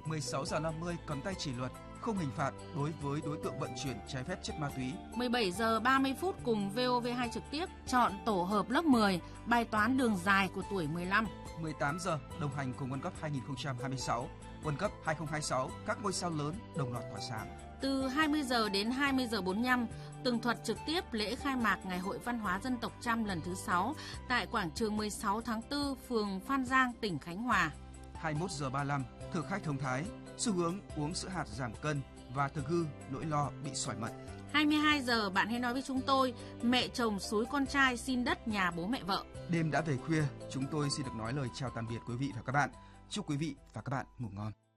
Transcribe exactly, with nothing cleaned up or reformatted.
mười sáu giờ năm mươi cấm tay chỉ luật, không hình phạt đối với đối tượng vận chuyển trái phép chất ma túy. mười bảy giờ ba mươi phút cùng vê o vê hai trực tiếp chọn tổ hợp lớp mười, bài toán đường dài của tuổi mười lăm. mười tám giờ đồng hành cùng World Cup hai không hai sáu, World Cup hai không hai sáu, các ngôi sao lớn đồng loạt tỏa sáng. Từ hai mươi giờ đến hai mươi giờ bốn mươi lăm, tường thuật trực tiếp lễ khai mạc Ngày hội Văn hóa Dân tộc Chăm lần thứ sáu tại quảng trường mười sáu tháng tư, phường Phan Giang, tỉnh Khánh Hòa. hai mươi mốt giờ ba mươi lăm, thực khách thông thái, xu hướng uống sữa hạt giảm cân và thực hư nỗi lo bị sỏi mật. hai mươi hai giờ bạn hãy nói với chúng tôi, mẹ chồng xúi con trai xin đất nhà bố mẹ vợ. Đêm đã về khuya, chúng tôi xin được nói lời chào tạm biệt quý vị và các bạn. Chúc quý vị và các bạn ngủ ngon.